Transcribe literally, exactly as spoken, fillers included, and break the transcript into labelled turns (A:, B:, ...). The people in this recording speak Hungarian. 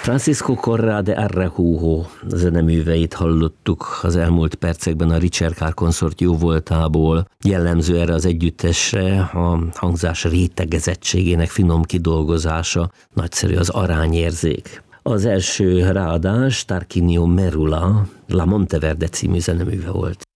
A: Francisco Corrêa de Araujo zeneműveit hallottuk az elmúlt percekben a Richard Carr konszort jóvoltából. Jellemző erre az együttesre a hangzás rétegezettségének finom kidolgozása, nagyszerű az arányérzék. Az első ráadás Tarquinio Merula, La Monteverde című zeneműve volt.